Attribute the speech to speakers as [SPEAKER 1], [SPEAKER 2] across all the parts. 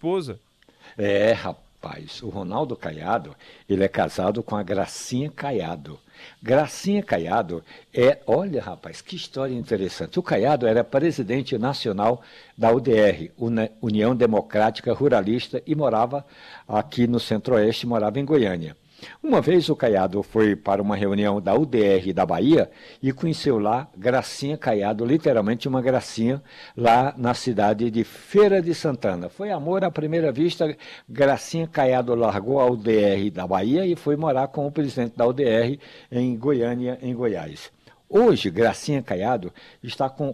[SPEAKER 1] esposa.
[SPEAKER 2] Rapaz, o Ronaldo Caiado, ele é casado com a Gracinha Caiado. Gracinha Caiado olha, rapaz, que história interessante. O Caiado era presidente nacional da UDR, União Democrática Ruralista, e morava aqui no Centro-Oeste, morava em Goiânia. Uma vez o Caiado foi para uma reunião da UDR da Bahia e conheceu lá Gracinha Caiado, literalmente uma gracinha, lá na cidade de Feira de Santana. Foi amor à primeira vista. Gracinha Caiado largou a UDR da Bahia e foi morar com o presidente da UDR em Goiânia, em Goiás. Hoje, Gracinha Caiado está com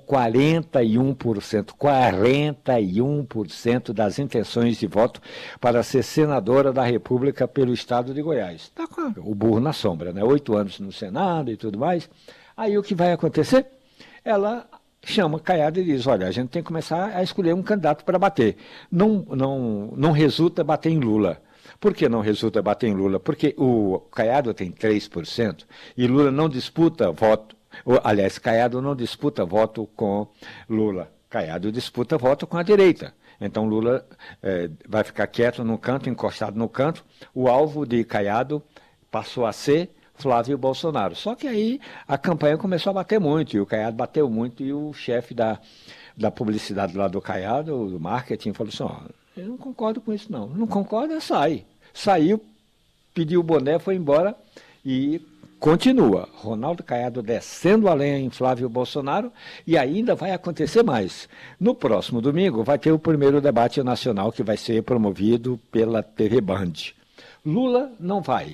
[SPEAKER 2] 41% das intenções de voto para ser senadora da República pelo estado de Goiás. Está com o burro na sombra, né? 8 anos no Senado e tudo mais. Aí o que vai acontecer? Ela chama Caiado e diz, olha, a gente tem que começar a escolher um candidato para bater. Não resulta bater em Lula. Por que não resulta bater em Lula? Porque o Caiado tem 3% e Lula não disputa voto. Aliás, Caiado não disputa voto com Lula. Caiado disputa voto com a direita. Então Lula vai ficar quieto no canto, encostado no canto. O alvo de Caiado passou a ser Flávio Bolsonaro. Só que aí a campanha começou a bater muito, e o Caiado bateu muito, e o chefe da publicidade lá do Caiado, do marketing, falou assim, eu não concordo com isso não. Não concorda, sai. Saiu, pediu o boné, foi embora e continua. Ronaldo Caiado descendo a lenha em Flávio Bolsonaro, e ainda vai acontecer mais. No próximo domingo vai ter o primeiro debate nacional que vai ser promovido pela TV Band. Lula não vai.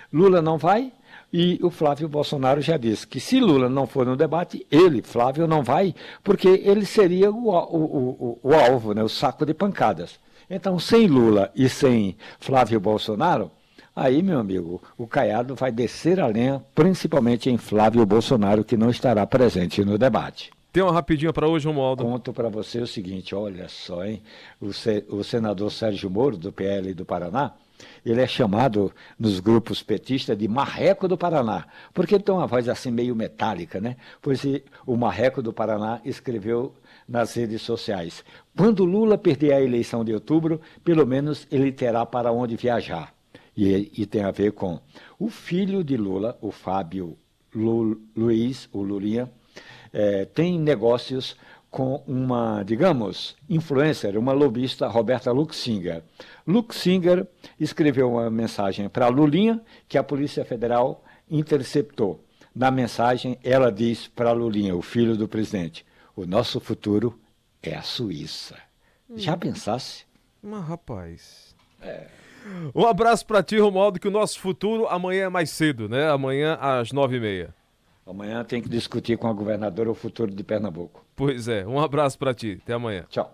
[SPEAKER 2] E o Flávio Bolsonaro já disse que se Lula não for no debate, ele, Flávio, não vai, porque ele seria o alvo, né, o saco de pancadas. Então, sem Lula e sem Flávio Bolsonaro, aí, meu amigo, o Caiado vai descer a lenha, principalmente em Flávio Bolsonaro, que não estará presente no debate.
[SPEAKER 1] Tem uma rapidinha para hoje, Romualdo?
[SPEAKER 2] Conto para você o seguinte, olha só, hein? O senador Sérgio Moro, do PL do Paraná, ele é chamado nos grupos petistas de Marreco do Paraná, porque ele tem uma voz assim meio metálica, né? Pois o Marreco do Paraná escreveu nas redes sociais, quando Lula perder a eleição de outubro, pelo menos ele terá para onde viajar. E tem a ver com o filho de Lula, o Fábio Luiz, o Lulinha, tem negócios com uma, digamos, influencer, uma lobista, Roberta Luxinger. Luxinger escreveu uma mensagem para Lulinha, que a Polícia Federal interceptou. Na mensagem, ela diz para Lulinha, o filho do presidente, o nosso futuro é a Suíça. Já pensasse?
[SPEAKER 1] Mas, rapaz... Um abraço para ti, Romualdo, que o nosso futuro amanhã é mais cedo, né? Amanhã às 9h30.
[SPEAKER 2] Amanhã tem que discutir com a governadora o futuro de Pernambuco.
[SPEAKER 1] Pois é, um abraço para ti. Até amanhã.
[SPEAKER 2] Tchau.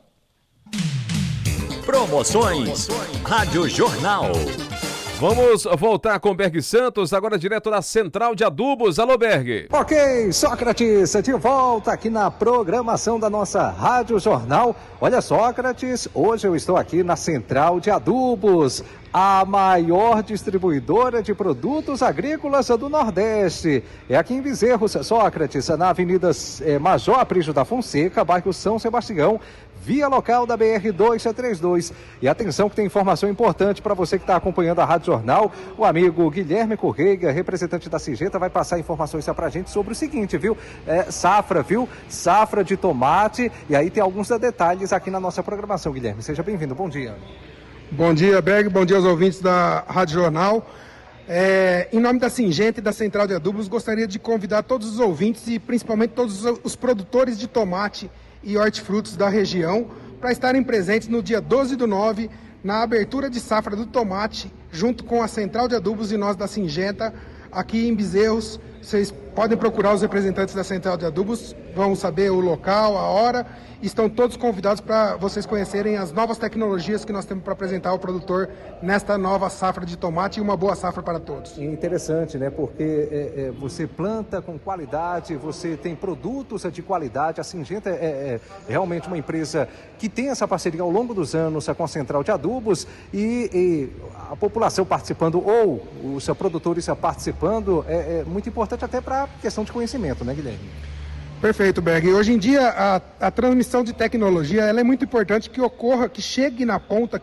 [SPEAKER 3] Promoções Rádio Jornal.
[SPEAKER 1] Vamos voltar com Berg Santos, agora direto da Central de Adubos. Alô, Berg.
[SPEAKER 4] Ok, Sócrates, de volta aqui na programação da nossa Rádio Jornal. Olha, Sócrates, hoje eu estou aqui na Central de Adubos, a maior distribuidora de produtos agrícolas do Nordeste. É aqui em Bezerros, Sócrates, na Avenida Major Aprígio da Fonseca, bairro São Sebastião, via local da BR-232. E atenção que tem informação importante para você que está acompanhando a Rádio Jornal. O amigo Guilherme Correia, representante da Singenta, vai passar informações para a gente sobre o seguinte, viu? Safra, viu? Safra de tomate. E aí tem alguns detalhes aqui na nossa programação, Guilherme. Seja bem-vindo. Bom dia.
[SPEAKER 5] Bom dia, Berg. Bom dia aos ouvintes da Rádio Jornal. Em nome da Singenta e da Central de Adubos, gostaria de convidar todos os ouvintes e principalmente todos os produtores de tomate e hortifrutos da região para estarem presentes no dia 12/9 na abertura de safra do tomate, junto com a Central de Adubos e nós da Singenta, aqui em Bezerros. Vocês podem procurar os representantes da Central de Adubos, vão saber o local, a hora. Estão todos convidados para vocês conhecerem as novas tecnologias que nós temos para apresentar ao produtor nesta nova safra de tomate, e uma boa safra para todos.
[SPEAKER 4] Interessante, né? Porque você planta com qualidade, você tem produtos de qualidade. A Singenta é realmente uma empresa que tem essa parceria ao longo dos anos com a Central de Adubos, e a população participando, ou os produtores participando, é muito importante até para questão de conhecimento, né, Guilherme?
[SPEAKER 5] Perfeito, Berg. Hoje em dia, a transmissão de tecnologia ela é muito importante que ocorra, que chegue na ponta